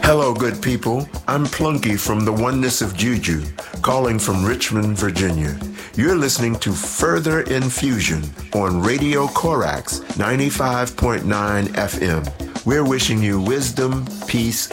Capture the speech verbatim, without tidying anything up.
Hello, good people. I'm Plunky from the Oneness of Juju, calling from Richmond, Virginia. You're listening to Further Infusion on Radio Corax ninety-five point nine F M. We're wishing you wisdom, peace,